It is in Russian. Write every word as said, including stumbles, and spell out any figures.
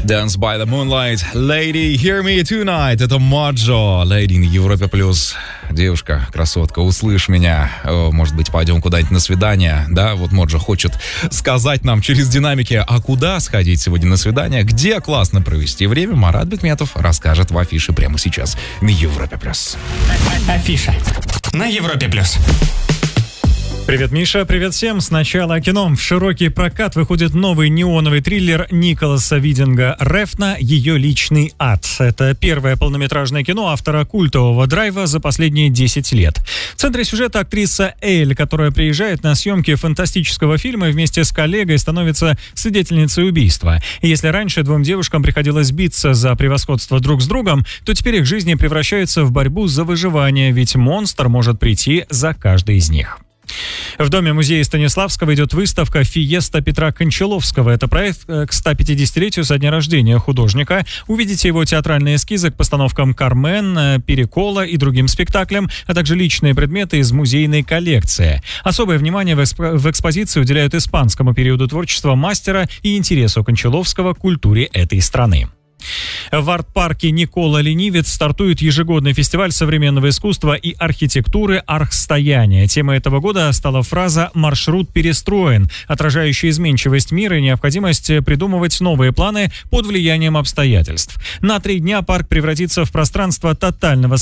Dance by the Moonlight. Lady, hear me tonight. Это Моджо. Lady на Европе плюс. Девушка, красотка, услышь меня. О, может быть, пойдем куда-нибудь на свидание. Да, вот Моджо хочет сказать нам через динамики, а куда сходить сегодня на свидание, где классно провести время. Марат Бекметов расскажет в афише прямо сейчас на Европе плюс. Афиша на Европе плюс. Привет, Миша, привет всем. Сначала о кино. В широкий прокат выходит новый неоновый триллер Николаса Видинга «Рефна. Ее личный ад». Это первое полнометражное кино автора культового «Драйва» за последние десять лет. В центре сюжета актриса Эль, которая приезжает на съемки фантастического фильма и вместе с коллегой становится свидетельницей убийства. И если раньше двум девушкам приходилось биться за превосходство друг с другом, то теперь их жизни превращаются в борьбу за выживание, ведь монстр может прийти за каждой из них. В Доме музея Станиславского идет выставка «Фиеста» Петра Кончаловского. Это проект к сто пятидесятилетию со дня рождения художника. Увидите его театральные эскизы к постановкам «Кармен», «Перекола» и другим спектаклям, а также личные предметы из музейной коллекции. Особое внимание в, эксп- в экспозиции уделяют испанскому периоду творчества мастера и интересу Кончаловского к культуре этой страны. В арт-парке Никола Ленивец стартует ежегодный фестиваль современного искусства и архитектуры «Архстояние». Темой этого года стала фраза «Маршрут перестроен», отражающая изменчивость мира и необходимость придумывать новые планы под влиянием обстоятельств. На три дня парк превратится в пространство тотального